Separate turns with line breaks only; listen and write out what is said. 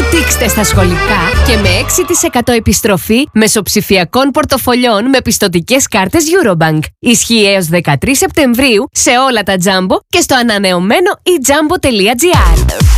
Τύξτε στα σχολικά και με 6% επιστροφή μεσοψηφιακών πορτοφολιών με πιστωτικές κάρτες Eurobank. Ισχύει έως 13 Σεπτεμβρίου σε όλα τα Jumbo και στο ανανεωμένο eJumbo.gr.